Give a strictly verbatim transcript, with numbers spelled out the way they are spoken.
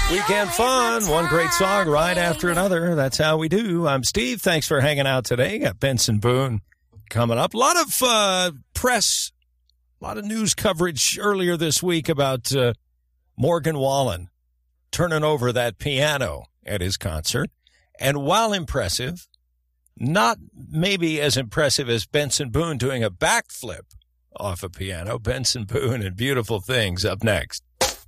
Weekend fun, one great song right after another. That's how we do. I'm Steve. Thanks for hanging out today. Got Benson Boone coming up. A lot of uh, press, a lot of news coverage earlier this week about uh, Morgan Wallen turning over that piano at his concert. And while impressive, not maybe as impressive as Benson Boone doing a backflip off a piano. Benson Boone and Beautiful Things up next.